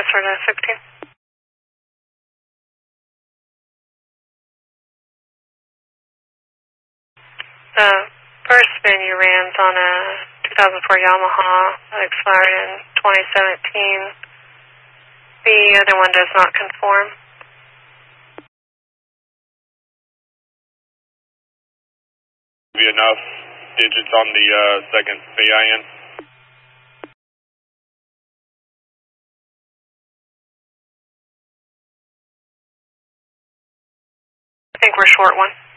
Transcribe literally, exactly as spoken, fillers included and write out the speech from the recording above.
Transfer to sixteen. The first spin you ran is on a two thousand four Yamaha that expired in twenty seventeen. The other one does not conform. Be enough digits on the uh, second V I N. I think we're short one.